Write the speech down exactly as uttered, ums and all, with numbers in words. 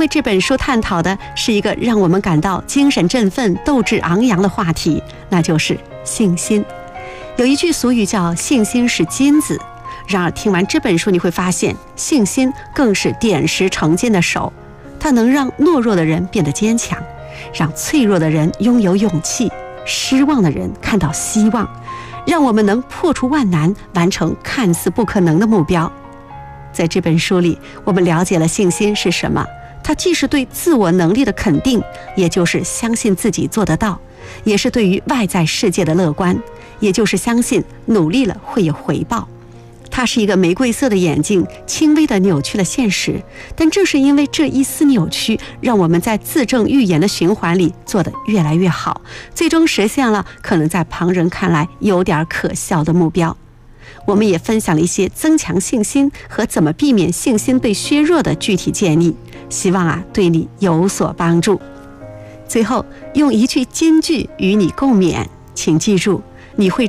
为这本书探讨的是一个让我们感到精神振奋、斗志昂扬的话题，那就是信心。有一句俗语叫信心是金子，然而听完这本书你会发现，信心更是点石成金的手，它能让懦弱的人变得坚强，让脆弱的人拥有勇气，失望的人看到希望，让我们能破除万难，完成看似不可能的目标。在这本书里，我们了解了信心是什么，它既是对自我能力的肯定，也就是相信自己做得到，也是对于外在世界的乐观，也就是相信努力了会有回报。它是一个玫瑰色的眼镜，轻微地扭曲了现实，但正是因为这一丝扭曲，让我们在自证预言的循环里做得越来越好，最终实现了可能在旁人看来有点可笑的目标。我们也分享了一些增强信心和怎么避免信心被削弱的具体建议，希望啊对你有所帮助。最后用一句金句与你共勉，请记住，你会